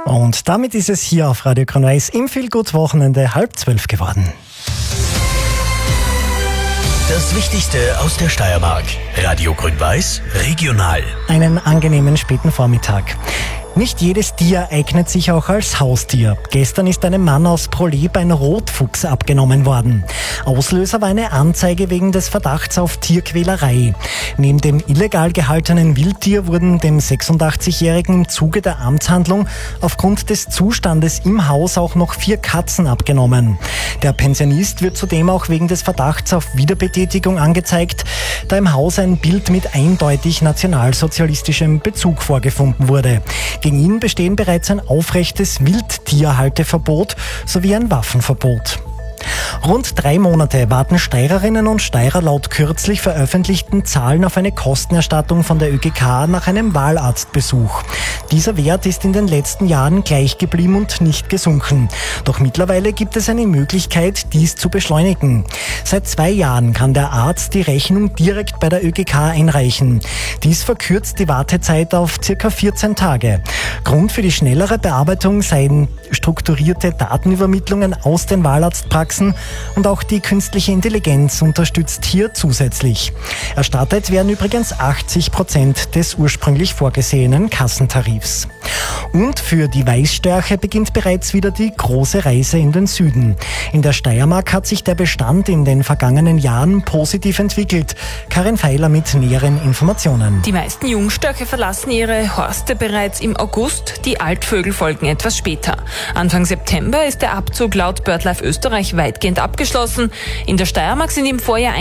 Und damit ist es hier auf Radio Grün-Weiß im Feelgood-Wochenende 11:30 geworden. Das Wichtigste aus der Steiermark. Radio Grün-Weiß, regional. Einen angenehmen späten Vormittag. Nicht jedes Tier eignet sich auch als Haustier. Gestern ist einem Mann aus Proleb ein Rotfuchs abgenommen worden. Auslöser war eine Anzeige wegen des Verdachts auf Tierquälerei. Neben dem illegal gehaltenen Wildtier wurden dem 86-Jährigen im Zuge der Amtshandlung aufgrund des Zustandes im Haus auch noch 4 Katzen abgenommen. Der Pensionist wird zudem auch wegen des Verdachts auf Wiederbetätigung angezeigt, da im Haus ein Bild mit eindeutig nationalsozialistischem Bezug vorgefunden wurde. Gegen ihn bestehen bereits ein aufrechtes Wildtierhalteverbot sowie ein Waffenverbot. Rund 3 Monate warten Steirerinnen und Steirer laut kürzlich veröffentlichten Zahlen auf eine Kostenerstattung von der ÖGK nach einem Wahlarztbesuch. Dieser Wert ist in den letzten Jahren gleich geblieben und nicht gesunken. Doch mittlerweile gibt es eine Möglichkeit, dies zu beschleunigen. Seit 2 Jahren kann der Arzt die Rechnung direkt bei der ÖGK einreichen. Dies verkürzt die Wartezeit auf ca. 14 Tage. Grund für die schnellere Bearbeitung seien strukturierte Datenübermittlungen aus den Wahlarztpraxen und auch die künstliche Intelligenz unterstützt hier zusätzlich. Erstattet werden übrigens 80% des ursprünglich vorgesehenen Kassentarifs. Und für die Weißstörche beginnt bereits wieder die große Reise in den Süden. In der Steiermark hat sich der Bestand in den vergangenen Jahren positiv entwickelt. Karin Feiler mit näheren Informationen. Die meisten Jungstörche verlassen ihre Horste bereits im August, die Altvögel folgen etwas später. Anfang September ist der Abzug laut BirdLife Österreich weitgehend abgeschlossen. In der Steiermark sind im Vorjahr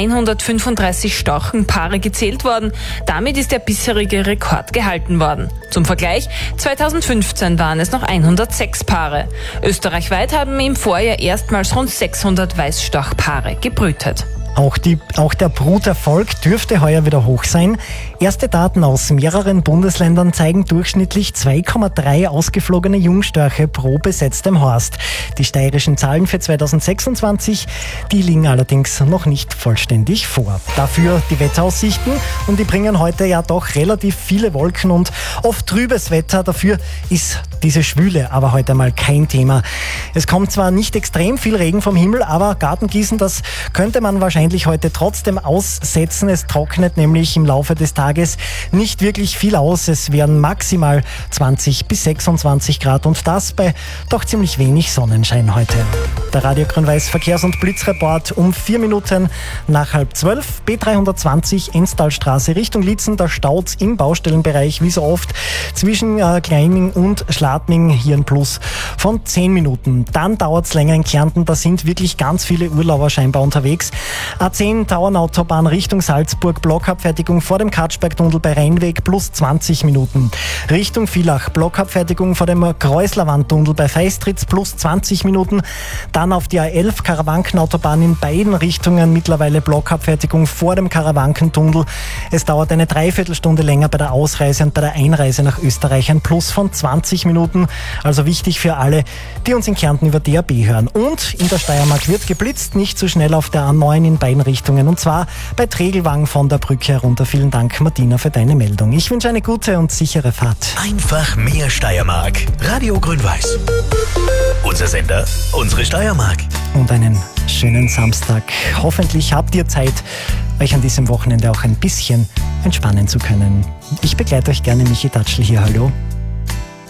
135 Storchenpaare gezählt worden. Damit ist der bisherige Rekord gehalten worden. Zum Vergleich, 2015 waren es noch 106 Paare. Österreichweit haben im Vorjahr erstmals rund 600 Weißstorchpaare gebrütet. Auch der Bruterfolg dürfte heuer wieder hoch sein. Erste Daten aus mehreren Bundesländern zeigen durchschnittlich 2,3 ausgeflogene Jungstörche pro besetztem Horst. Die steirischen Zahlen für 2026, die liegen allerdings noch nicht vollständig vor. Dafür die Wetteraussichten, und die bringen heute ja doch relativ viele Wolken und oft trübes Wetter. Dafür ist diese Schwüle aber heute mal kein Thema. Es kommt zwar nicht extrem viel Regen vom Himmel, aber Gartengießen, das könnte man wahrscheinlich heute trotzdem aussetzen. Es trocknet nämlich im Laufe des Tages nicht wirklich viel aus. Es werden maximal 20 bis 26 Grad und das bei doch ziemlich wenig Sonnenschein heute. Der Radio Grün-Weiß Verkehrs- und Blitzreport um 4 Minuten nach 11:30. B320 Enstalstraße Richtung Liezen. Da staut's im Baustellenbereich wie so oft zwischen Kleining und Schladming. Hier ein Plus von 10 Minuten. Dann dauert's länger in Kärnten. Da sind wirklich ganz viele Urlauber scheinbar unterwegs. A10 Tauernautobahn Richtung Salzburg, Blockabfertigung vor dem Katschbergtunnel bei Rheinweg plus 20 Minuten. Richtung Villach, Blockabfertigung vor dem Kreuzlerwandtunnel bei Feistritz plus 20 Minuten. Dann auf die A11 Karawankenautobahn in beiden Richtungen mittlerweile Blockabfertigung vor dem Karawankentunnel. Es dauert eine Dreiviertelstunde länger bei der Ausreise und bei der Einreise nach Österreich ein Plus von 20 Minuten. Also wichtig für alle, die uns in Kärnten über DAB hören. Und in der Steiermark wird geblitzt, nicht so schnell auf der A9 in beiden Richtungen, und zwar bei Tregelwang von der Brücke herunter. Vielen Dank, Martina, für deine Meldung. Ich wünsche eine gute und sichere Fahrt. Einfach mehr Steiermark. Radio Grün-Weiß. Unser Sender, unsere Steiermark. Und einen schönen Samstag. Hoffentlich habt ihr Zeit, euch an diesem Wochenende auch ein bisschen entspannen zu können. Ich begleite euch gerne, Michi Datschl hier. Hallo.